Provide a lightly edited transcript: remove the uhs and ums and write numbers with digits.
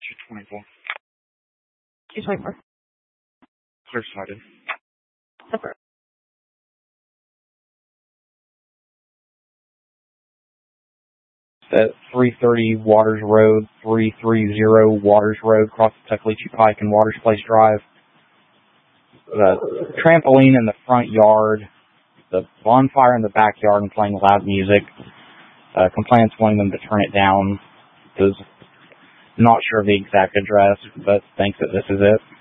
224. 224. Clear sighted. Separate. At 330 Waters Road, 330 Waters Road, across the Tuckaleechee Pike and Waters Place Drive. The trampoline in the front yard, the bonfire in the backyard and playing loud music. Complainants wanting them to turn it down. Not sure of the exact address, but thinks that this is it.